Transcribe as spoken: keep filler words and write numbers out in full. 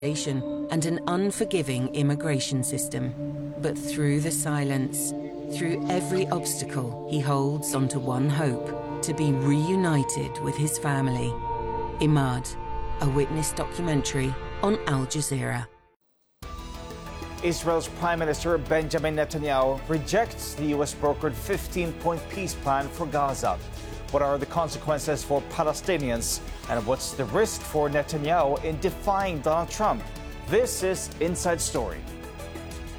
and an unforgiving immigration system. But through the silence, through every obstacle, he holds onto one hope: to be reunited with his family. Imad, a witness documentary on Al Jazeera. Israel's Prime Minister Benjamin Netanyahu rejects the U S-brokered fifteen-point peace plan for Gaza. What are the consequences for Palestinians? And what's the risk for Netanyahu in defying Donald Trump? This is Inside Story.